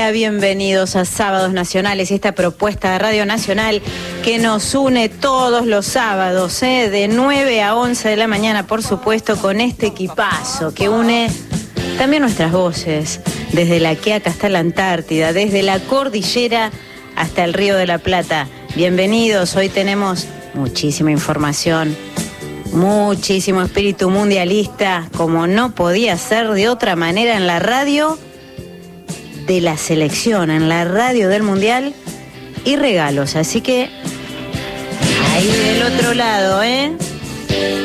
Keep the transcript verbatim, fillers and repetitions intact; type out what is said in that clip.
Hola, bienvenidos a Sábados Nacionales y esta propuesta de Radio Nacional que nos une todos los sábados, ¿eh? de nueve a once de la mañana, por supuesto, con este equipazo que une también nuestras voces, desde la Quiaca hasta la Antártida, desde la cordillera hasta el Río de la Plata. Bienvenidos, hoy tenemos muchísima información, muchísimo espíritu mundialista, como no podía ser de otra manera en la radio de la selección, en la radio del Mundial, y regalos, así que ahí del otro lado, ¿eh?